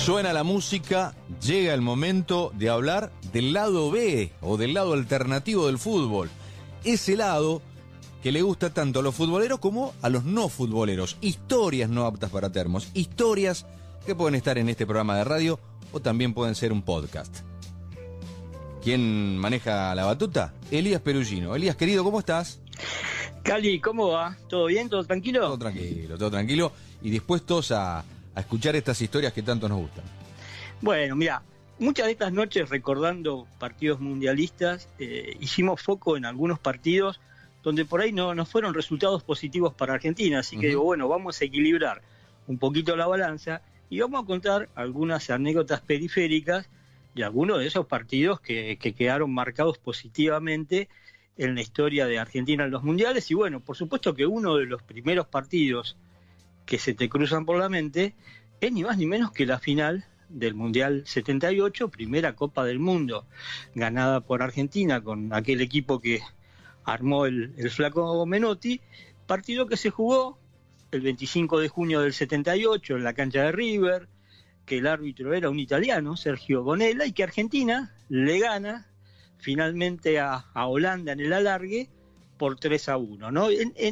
Suena la música, llega el momento de hablar del lado B o del lado alternativo del fútbol. Ese lado que le gusta tanto a los futboleros como a los no futboleros. Historias no aptas para termos, historias que pueden estar en este programa de radio o también pueden ser un podcast. ¿Quién maneja la batuta? Elías Perugino. Elías, querido, ¿cómo estás? Cali, ¿cómo va? ¿Todo bien? ¿Todo tranquilo? Todo tranquilo y dispuestos a escuchar estas historias que tanto nos gustan. Bueno, mira, muchas de estas noches recordando partidos mundialistas, hicimos foco en algunos partidos donde por ahí no fueron resultados positivos para Argentina, así que digo, bueno, vamos a equilibrar un poquito la balanza y vamos a contar algunas anécdotas periféricas de algunos de esos partidos que quedaron marcados positivamente en la historia de Argentina en los mundiales. Y bueno, por supuesto que uno de los primeros partidos que se te cruzan por la mente es ni más ni menos que la final del Mundial 78, primera Copa del Mundo, ganada por Argentina con aquel equipo que armó el flaco Menotti, partido que se jugó el 25 de junio del 78 en la cancha de River, que el árbitro era un italiano, Sergio Bonella, y que Argentina le gana finalmente a Holanda en el alargue por 3-1, ¿no?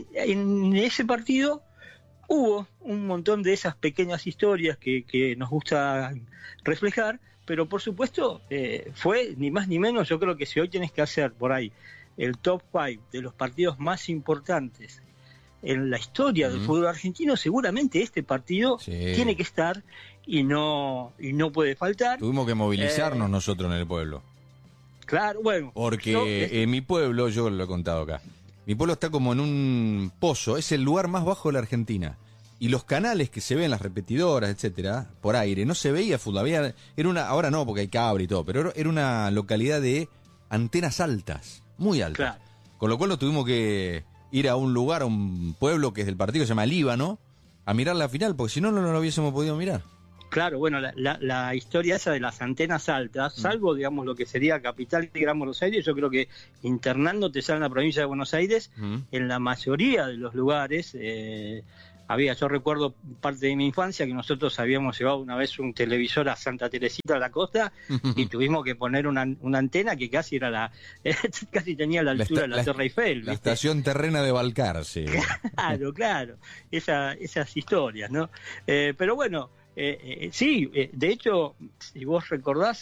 En ese partido hubo un montón de esas pequeñas historias que nos gusta reflejar, pero por supuesto fue ni más ni menos, yo creo que si hoy tenés que hacer por ahí el top 5 de los partidos más importantes en la historia del fútbol argentino, seguramente este partido tiene que estar y no puede faltar. Tuvimos que movilizarnos nosotros en el pueblo. Claro, bueno. Porque en mi pueblo, yo lo he contado acá, mi pueblo está como en un pozo, es el lugar más bajo de la Argentina. Y los canales que se ven, las repetidoras, etcétera, por aire, no se veía fútbol. Ahora no, porque hay cable y todo, pero era una localidad de antenas altas, muy altas. Claro. Con lo cual nos tuvimos que ir a un lugar, a un pueblo que es del partido, que se llama Líbano, a mirar la final, porque si no, no lo hubiésemos podido mirar. Claro, bueno, la historia esa de las antenas altas, salvo, digamos, lo que sería Capital y Gran Buenos Aires, yo creo que internándote en la provincia de Buenos Aires, en la mayoría de los lugares, yo recuerdo parte de mi infancia que nosotros habíamos llevado una vez un televisor a Santa Teresita de la Costa y tuvimos que poner una antena que casi era casi tenía la altura de la Torre Eiffel. La estación terrena de Balcar, sí. Claro, esas historias, ¿no? Pero bueno, sí, de hecho, si vos recordás,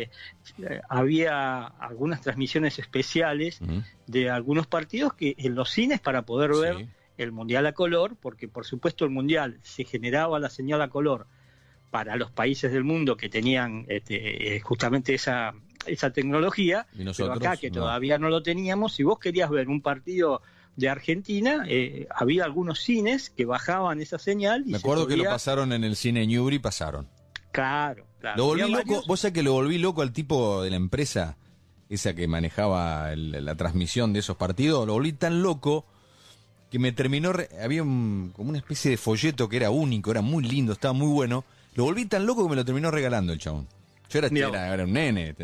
había algunas transmisiones especiales de algunos partidos que en los cines para poder ver el Mundial a color, porque por supuesto el Mundial se generaba la señal a color para los países del mundo que tenían justamente esa tecnología, y nosotros, pero acá que todavía no lo teníamos, si vos querías ver un partido de Argentina, había algunos cines que bajaban esa señal. Me acuerdo que lo pasaron en el cine Ñubri, pasaron. Claro. Lo volví loco, vos sabés que lo volví loco al tipo de la empresa, esa que manejaba la transmisión de esos partidos, lo volví tan loco que me terminó, había como una especie de folleto que era único, era muy lindo, estaba muy bueno, lo volví tan loco que me lo terminó regalando el chabón. Yo era un nene,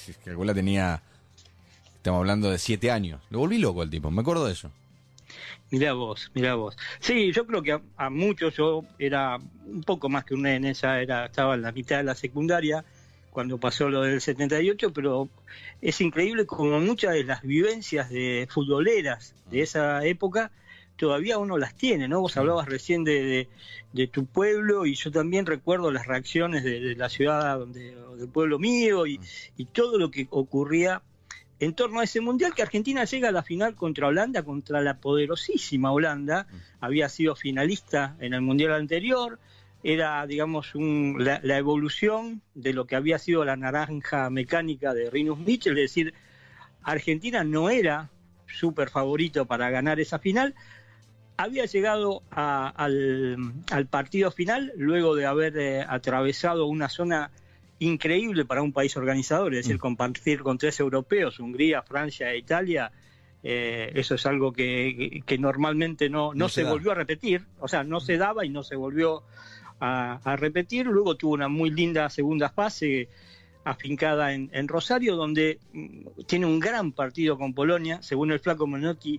estamos hablando de 7 años, lo volví loco al tipo, me acuerdo de eso. Mirá vos. Sí, yo creo que a muchos, yo era un poco más que un nene, estaba en la mitad de la secundaria cuando pasó lo del 78, pero es increíble como muchas de las vivencias de futboleras de esa época todavía uno las tiene, ¿no? Vos hablabas recién de tu pueblo, y yo también recuerdo las reacciones de la ciudad del pueblo mío y todo lo que ocurría en torno a ese mundial, que Argentina llega a la final contra Holanda, contra la poderosísima Holanda. Había sido finalista en el mundial anterior, era, digamos, la evolución de lo que había sido la naranja mecánica de Rinus Michels, es decir, Argentina no era súper favorito para ganar esa final. Había llegado al partido final luego de haber atravesado una zona increíble para un país organizador, es decir, compartir con 3 europeos, Hungría, Francia e Italia. Eso es algo que normalmente no se volvió a repetir, o sea, no se daba y no se volvió a repetir. Luego tuvo una muy linda segunda fase afincada en Rosario, donde tiene un gran partido con Polonia. Según el flaco Menotti,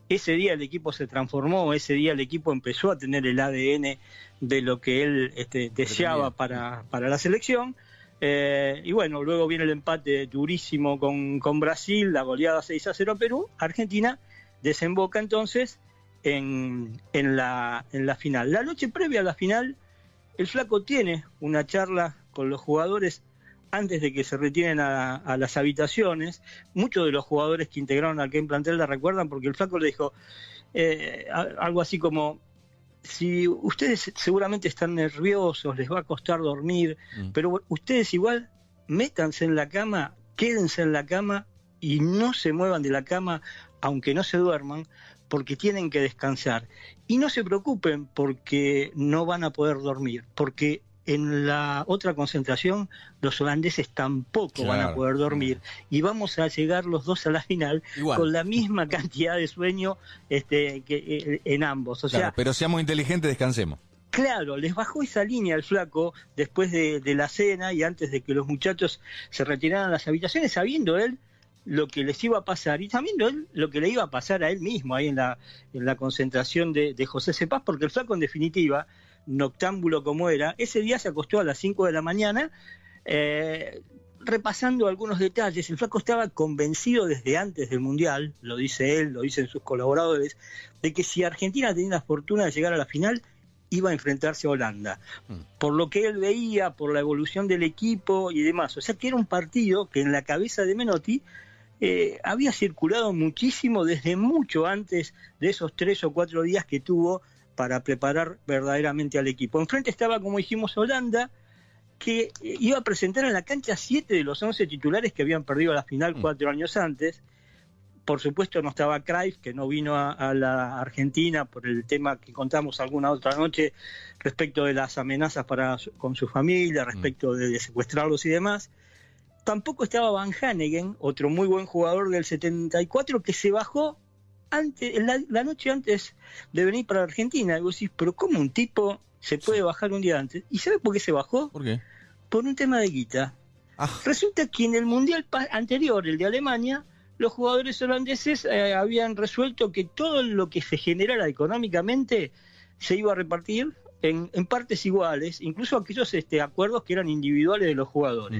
ese día el equipo se transformó, ese día el equipo empezó a tener el ADN de lo que él deseaba para la selección. Y bueno, luego viene el empate durísimo con Brasil, la goleada 6-0 a Perú. Argentina desemboca entonces en la final. La noche previa a la final, el Flaco tiene una charla con los jugadores antes de que se retiren a las habitaciones. Muchos de los jugadores que integraron aquel plantel la recuerdan, porque el Flaco le dijo algo así como: si ustedes seguramente están nerviosos, les va a costar dormir, pero ustedes igual métanse en la cama, quédense en la cama y no se muevan de la cama, aunque no se duerman, porque tienen que descansar. Y no se preocupen porque no van a poder dormir, porque en la otra concentración los holandeses tampoco van a poder dormir, y vamos a llegar los dos a la final con la misma cantidad de sueño que en ambos. O sea, pero seamos inteligentes, descansemos. Claro, les bajó esa línea al Flaco después de la cena y antes de que los muchachos se retiraran a las habitaciones, sabiendo él lo que les iba a pasar y sabiendo él lo que le iba a pasar a él mismo ahí en la concentración de José Cepaz, porque el Flaco, en definitiva, noctámbulo como era, ese día se acostó a las 5 de la mañana repasando algunos detalles. El Flaco estaba convencido desde antes del Mundial, lo dice él, lo dicen sus colaboradores, de que si Argentina tenía la fortuna de llegar a la final, iba a enfrentarse a Holanda, por lo que él veía, por la evolución del equipo y demás. O sea que era un partido que en la cabeza de Menotti había circulado muchísimo desde mucho antes de esos 3 o 4 días que tuvo para preparar verdaderamente al equipo. Enfrente estaba, como dijimos, Holanda, que iba a presentar en la cancha 7 de los 11 titulares que habían perdido la final 4 años antes. Por supuesto no estaba Cruyff, que no vino a la Argentina por el tema que contamos alguna otra noche respecto de las amenazas con su familia, respecto de secuestrarlos y demás. Tampoco estaba Van Hanegem, otro muy buen jugador del 74, que se bajó la noche antes de venir para Argentina. Y vos decís, pero ¿cómo un tipo se puede bajar un día antes? ¿Y sabes por qué se bajó? ¿Por qué? Por un tema de guita. Resulta que en el Mundial anterior, el de Alemania, los jugadores holandeses habían resuelto que todo lo que se generara económicamente se iba a repartir en partes iguales, incluso aquellos acuerdos que eran individuales de los jugadores.